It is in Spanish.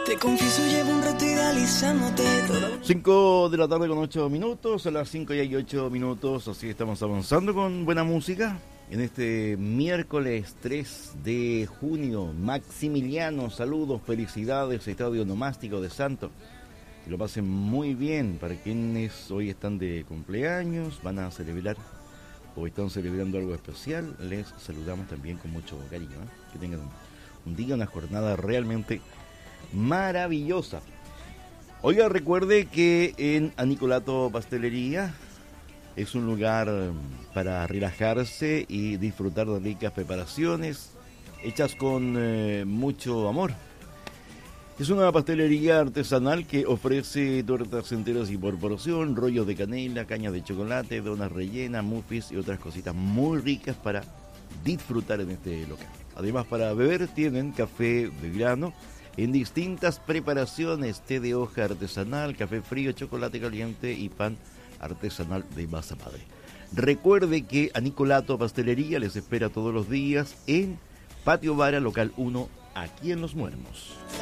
Te confieso, llevo un rato idealizándote todo. 5 de la tarde con 8 minutos, a las 5 y hay 8 minutos, así estamos avanzando con buena música. En este miércoles 3 de junio, Maximiliano, saludos, felicidades, Estadio Nomástico de Santo. Que lo pasen muy bien. Para quienes hoy están de cumpleaños, van a celebrar o están celebrando algo especial, les saludamos también con mucho cariño. Que tengan un día, una jornada realmente maravillosa. Oiga, recuerde que en Anicolato Pastelería es un lugar para relajarse y disfrutar de ricas preparaciones hechas con mucho amor. Es una pastelería artesanal que ofrece tortas enteras y por porción, rollos de canela, caña de chocolate, donas rellenas, muffins y otras cositas muy ricas para disfrutar en este local. Además, para beber tienen café de grano en distintas preparaciones, té de hoja artesanal, café frío, chocolate caliente y pan artesanal de masa madre. Recuerde que Anicolato Pastelería les espera todos los días en Patio Vara, local 1, aquí en Los Muermos.